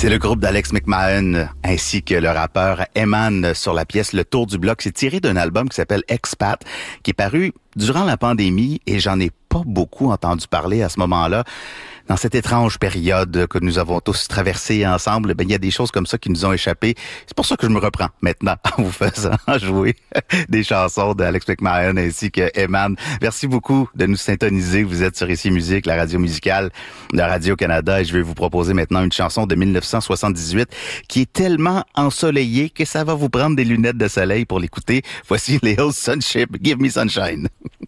C'est le groupe d'Alex McMahon ainsi que le rappeur Eman sur la pièce Le Tour du Bloc. C'est tiré d'un album qui s'appelle Expat, qui est paru durant la pandémie et j'en ai pas beaucoup entendu parler à ce moment-là. Dans cette étrange période que nous avons tous traversée ensemble, il y a des choses comme ça qui nous ont échappé. C'est pour ça que je me reprends maintenant en vous faisant jouer des chansons d'Alex McMahon ainsi que Eman. Merci beaucoup de nous syntoniser. Vous êtes sur Ici Musique, la radio musicale de Radio-Canada, et je vais vous proposer maintenant une chanson de 1978 qui est tellement ensoleillée que ça va vous prendre des lunettes de soleil pour l'écouter. Voici Leo Sunship, Give Me Sunshine.